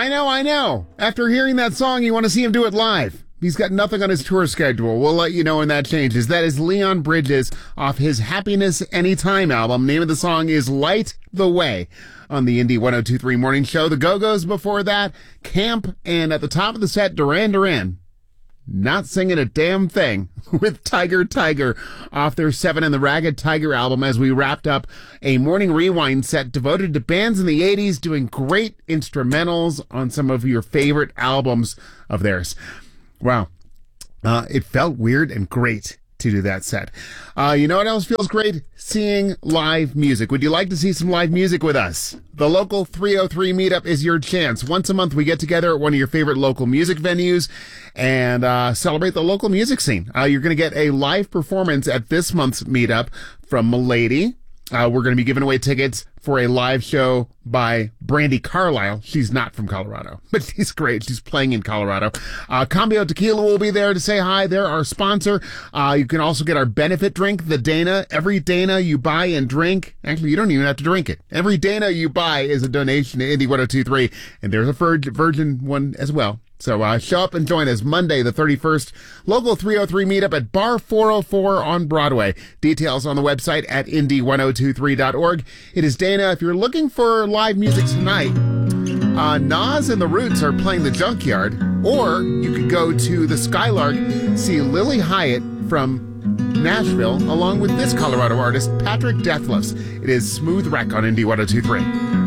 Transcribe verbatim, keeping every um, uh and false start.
I know, I know. After hearing that song, you want to see him do it live. He's got nothing on his tour schedule. We'll let you know when that changes. That is Leon Bridges off his Happiness Anytime album. Name of the song is Light the Way on the Indie one oh two point three Morning Show. The Go-Go's before that, Camp, and at the top of the set, Duran Duran. Not singing a damn thing with Tiger Tiger off their Seven and the Ragged Tiger album as we wrapped up a morning rewind set devoted to bands in the eighties doing great instrumentals on some of your favorite albums of theirs. Wow. Uh, it felt weird and great to do that set. Uh, you know what else feels great? Seeing live music. Would you like to see some live music with us? The local three oh three meetup is your chance. Once a month, we get together at one of your favorite local music venues and uh, celebrate the local music scene. Uh, you're going to get a live performance at this month's meetup from Milady. Uh, we're going to be giving away tickets for a live show by Brandi Carlile. She's not from Colorado, but she's great. She's playing in Colorado. Uh, Cambio Tequila will be there to say hi. They're our sponsor. Uh, you can also get our benefit drink, the Dana. Every Dana you buy and drink, actually, you don't even have to drink it. Every Dana you buy is a donation to Indie one oh two point three, and there's a virgin one as well. So uh, show up and join us Monday the thirty-first, local three oh three meetup at Bar four oh four on Broadway. Details on the website at indie one oh two three dot org. It is Dana. If you're looking for live music tonight, uh, Nas and the Roots are playing the Junkyard, or you could go to the Skylark, see Lily Hyatt from Nashville, along with this Colorado artist, Patrick Deathless. It is Smooth Wreck on Indie one oh two point three.